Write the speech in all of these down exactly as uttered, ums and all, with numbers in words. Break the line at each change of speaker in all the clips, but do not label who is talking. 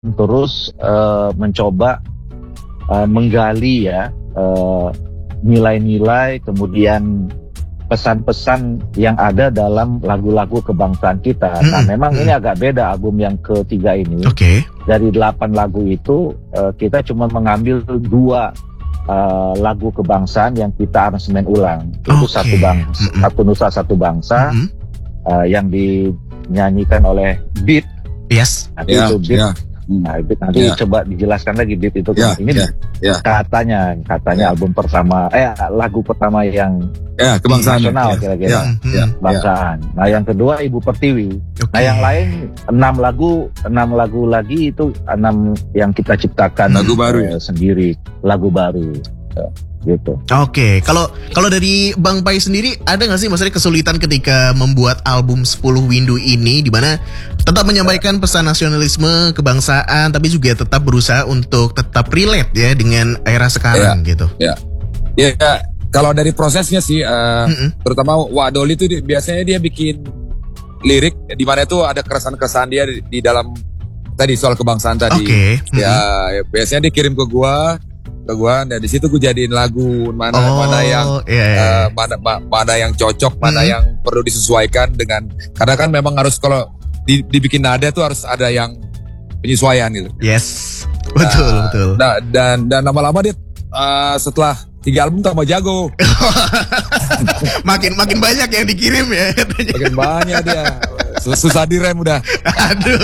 terus uh, mencoba uh, menggali ya uh, nilai-nilai, kemudian pesan-pesan yang ada dalam lagu-lagu kebangsaan kita. Hmm. Nah, memang hmm. ini agak beda album yang ketiga ini.
Oke. Okay.
Dari delapan lagu itu uh, kita cuma mengambil dua uh, lagu kebangsaan yang kita aransemen ulang. Itu okay. satu bangsa, hmm. satu nusa satu bangsa hmm. uh, yang dinyanyikan oleh Beat.
Yes.
Nanti yeah, itu Beat. Yeah. Nah, nanti yeah. coba dijelaskan lagi Beat itu yeah, ini yeah, yeah. katanya katanya yeah. album pertama eh lagu pertama yang
yeah, kebangsaan
nasional
yeah.
kira-kira
yeah, yeah,
kebangsaan. Yeah. Nah, yang kedua Ibu Pertiwi. Okay. Nah, yang lain enam lagu enam lagu lagi itu enam yang kita ciptakan
lagu baru
eh,
ya?
sendiri, lagu baru. Ya. Gitu.
Oke, okay. kalau kalau dari Bang Pai sendiri ada nggak sih maksudnya kesulitan ketika membuat album sepuluh Windu ini, di mana tetap menyampaikan pesan nasionalisme kebangsaan, tapi juga tetap berusaha untuk tetap relate ya dengan era sekarang
ya,
gitu.
Ya, ya, ya. Kalau dari prosesnya sih, uh, mm-hmm. terutama Wak Doli itu biasanya dia bikin lirik di mana itu ada keresahan-keresahan dia di, di dalam tadi soal kebangsaan tadi.
Oke. Okay.
Mm-hmm. Ya, ya, biasanya dia kirim ke gua. ke gua, dan di situ gua jadiin lagu mana
oh,
mana yang
yeah, yeah.
Uh, mana ma, mana yang cocok, hmm. mana yang perlu disesuaikan dengan, karena kan memang harus kalau di, dibikin nada tuh harus ada yang penyesuaian gitu.
Yes, betul nah, betul.
Nah, dan dan lama-lama dia uh, setelah tiga album tambah jago.
makin makin banyak yang dikirim ya.
Makin banyak dia, susah direm udah.
Aduh.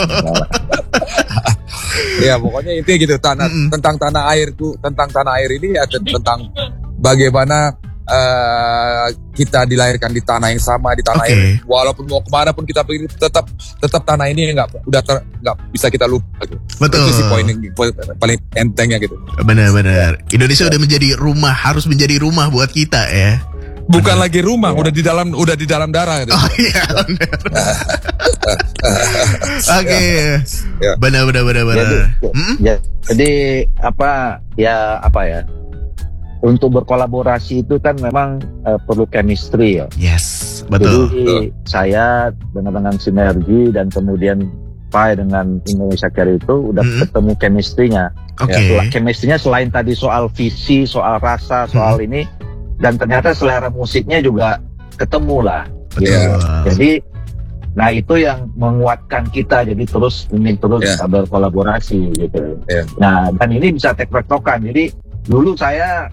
Ya pokoknya intinya gitu tanah, mm-hmm. tentang tanah airku, tentang tanah air ini ya tentang bagaimana uh, kita dilahirkan di tanah yang sama, di tanah
okay.
air. Walaupun mau kemana pun kita pergi, tetap tetap tanah ini nggak udah nggak bisa kita lupa. Gitu.
Betul.
Itu sih poin yang paling entengnya gitu.
Benar-benar. Indonesia udah menjadi rumah, harus menjadi rumah buat kita ya.
Bukan bener. Lagi rumah, ya. udah di dalam udah di dalam darah gitu.
Oh iya. Oke.
Ya.
Benar benar benar benar.
Jadi, hmm? ya, jadi apa ya apa ya? Untuk berkolaborasi itu kan memang uh, perlu chemistry ya.
Yes, betul.
Jadi betul. Saya dengan sinergi dan kemudian Pai dengan Indonesia Care itu udah hmm. ketemu chemistry-nya.
Oke. Okay.
Ya, chemistry-nya selain tadi soal visi, soal rasa, soal hmm. ini. Dan ternyata selera musiknya juga ketemu lah.
Betul.
Ya. Jadi, nah itu yang menguatkan kita. Jadi terus ingin terus yeah. berkolaborasi gitu.
Yeah.
Nah dan ini bisa tektok-tektokan. Jadi dulu saya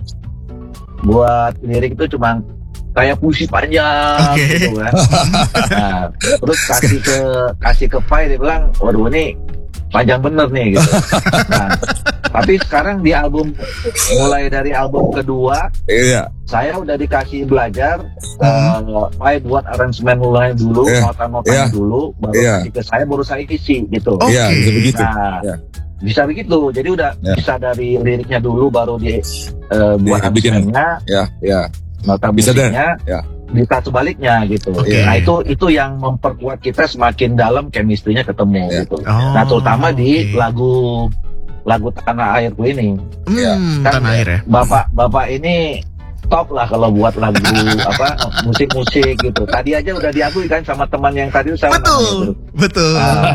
buat lirik itu cuma kayak puisi panjang
okay.
gitu kan. Nah, terus kasih ke kasih ke Pai, dia bilang, waduh ini panjang bener nih gitu. Nah, tapi sekarang di album, mulai dari album kedua,
iya.
saya udah dikasih belajar, uh, Pai buat aransemen mulai dulu,
yeah.
nota-notanya yeah. dulu, baru
yeah.
kasih ke saya, baru saya isi gitu.
Oke, okay.
yeah, bisa begitu.
Nah, yeah. bisa begitu. Jadi udah yeah. bisa dari liriknya dulu, baru di uh, buat
yeah,
aransemennya,
yeah. yeah.
nota
bisa
musiknya.
Yeah.
Bisa sebaliknya gitu.
Okay.
Nah itu itu yang memperkuat kita semakin dalam chemistry-nya ketemu
yeah.
gitu.
Oh,
nah terutama
okay.
di lagu lagu Tanah Airku ini.
Hmm,
kan
Tanah Air ya.
Bapak bapak ini top lah kalau buat lagu apa musik-musik gitu. Tadi aja udah diakui kan sama teman yang tadi saya
betul
gitu.
Betul.
Uh,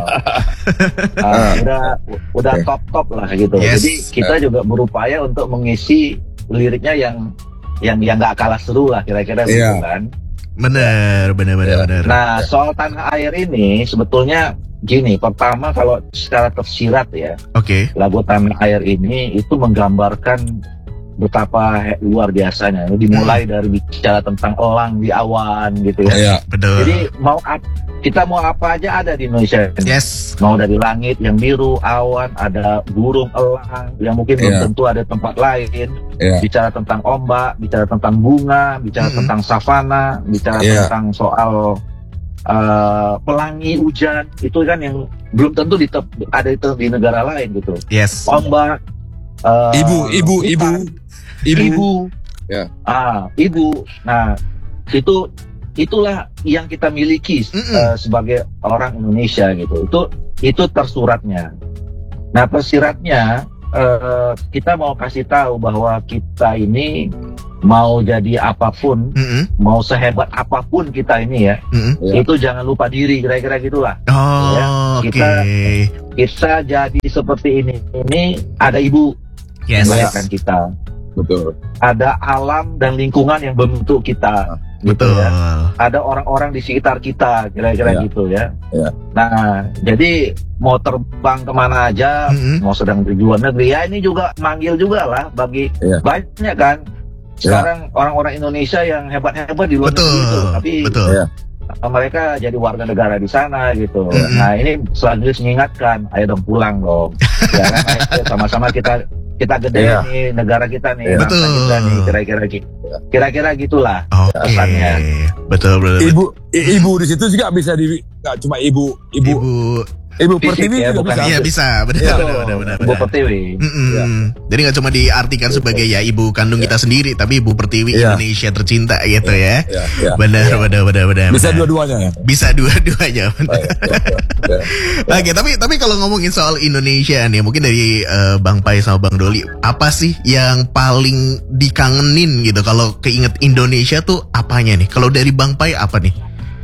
uh, udah udah
okay.
top-top lah gitu.
Yes.
Jadi kita juga berupaya untuk mengisi liriknya yang yang yang nggak kalah seru lah kira-kira
yeah.
gitu kan.
Bener, bener, bener,
yeah.
bener.
Nah soal Tanah Air ini sebetulnya gini, pertama kalau secara tersirat ya,
Oke. Okay.
lagu Tanah Air ini itu menggambarkan betapa he- luar biasanya. Dimulai hmm. dari bicara tentang elang di awan gitu ya.
Yeah.
Betul.
Jadi mau ap- kita mau apa aja ada di Indonesia.
Yes.
Mau dari langit yang biru, awan, ada burung elang yang mungkin belum
yeah.
tentu ada tempat lain.
Yeah.
Bicara tentang ombak, bicara tentang bunga, bicara
Mm-hmm.
tentang savana, bicara
Yeah.
tentang soal uh, pelangi hujan, itu kan yang belum tentu di te- ada itu di negara lain gitu.
Yes.
Ombak, uh,
Ibu, ibu,
hutan,
ibu, ibu,
ibu,
Ya.
ah, ibu. Nah, itu itulah yang kita miliki uh, sebagai orang Indonesia gitu. Itu itu tersuratnya. Nah, tersiratnya uh, kita mau kasih tahu bahwa kita ini mau jadi apapun,
Mm-mm.
mau sehebat apapun kita ini ya,
Mm-mm.
itu jangan lupa diri, kira-kira gitulah.
Oh,
Ya,
oke.
kita- Kita jadi seperti ini, ini ada ibu
Yes.
yang melahirkan kita,
Betul.
ada alam dan lingkungan yang membentuk kita, gitu
Betul.
ya. Ada orang-orang di sekitar kita, kira-kira
Ya.
gitu ya.
Ya.
Nah, jadi mau terbang kemana aja,
Mm-mm.
mau sedang di luar negeri, ya ini juga manggil juga lah bagi
Ya.
banyak kan. Sekarang orang-orang Indonesia yang hebat-hebat di luar
Betul.
negeri itu, tapi
Betul.
Ya.
mereka jadi warga negara di sana gitu.
Mm-mm.
Nah, ini selanjutnya mengingatkan, ayo dong pulang dong. Ya kan, ayo sama-sama kita kita gede
Iya.
nih negara kita nih,
Iya.
bangsa
Betul.
kita nih, kira-kira gitu. Kira-kira gitulah.
Oke.
Pesannya.
Betul, betul. betul.
Ibu i- ibu di situ juga bisa di nggak cuma ibu ibu
Ibu.
ibu
Fisik
Pertiwi
ya,
juga
bukan
bisa.
Iya bisa, benar,
Iya.
benar, benar, benar,
Ibu
benar.
Pertiwi.
Mm-mm.
Ya.
Jadi nggak cuma diartikan sebagai ya ibu kandung kita sendiri, tapi ibu pertiwi
Ya.
Indonesia tercinta gitu ya.
Ya, ya.
Benar, benar, benar, benar.
Bisa
benar.
dua-duanya ya.
Bisa dua-duanya. benar.
Ya, ya, ya.
Oke, tapi tapi kalau ngomongin soal Indonesia nih, mungkin dari eh, Bang Pai sama Bang Doli, apa sih yang paling dikangenin gitu? Kalau keinget Indonesia tuh apanya nih? Kalau dari Bang Pai apa nih?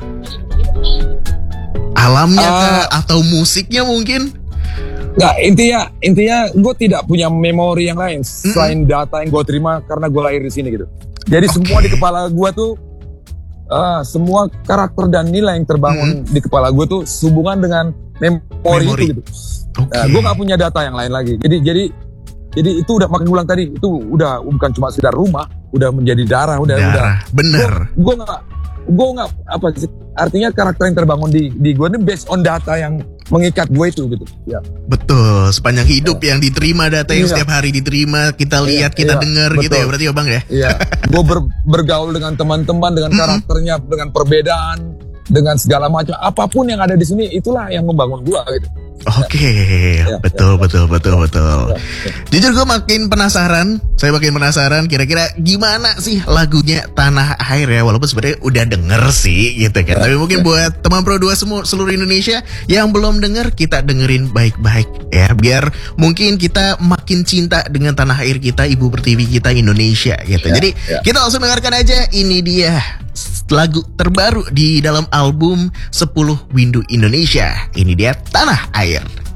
Alamnya
Ah.
kah? Atau musiknya mungkin?
Nggak, intinya intinya gue tidak punya memori yang lain selain data yang gue terima karena gue lahir di sini gitu. Jadi
Oke.
semua di kepala gue tuh ah, semua karakter dan nilai yang terbangun di kepala gue tuh sehubungan dengan memori,
Memori.
itu gitu.
Oke.
Nah, gue nggak punya data yang lain lagi. Jadi jadi jadi itu udah makin ulang tadi itu udah bukan cuma sekedar rumah, udah menjadi darah, udah udah.
Darah, bener.
Gue nggak gue nggak apa sih artinya karakter yang terbangun di di gue ini based on data yang mengikat gue itu gitu. Ya.
Betul, sepanjang hidup yang diterima data yang
Iya.
setiap hari diterima, kita lihat, kita
iya,
dengar gitu ya
betul.
berarti ya Bang ya?
Iya, gue ber- bergaul dengan teman-teman dengan
Mm-mm.
karakternya, dengan perbedaan, dengan segala macam apapun yang ada di sini itulah yang membangun gue gitu.
Oke,
Ya,
betul, betul, betul, betul.
Ya, ya.
Jujur gue makin penasaran, saya makin penasaran kira-kira gimana sih lagunya Tanah Air ya, walaupun sebenarnya udah denger sih gitu kan.
Ya,
Tapi mungkin
ya.
buat teman Pro dua semua seluruh Indonesia yang belum denger, kita dengerin baik-baik ya, biar mungkin kita makin cinta dengan tanah air kita, ibu pertiwi kita Indonesia gitu.
Ya,
Jadi
ya.
kita langsung dengarkan aja, ini dia lagu terbaru di dalam album sepuluh Windu Indonesia. Ini dia Tanah Air.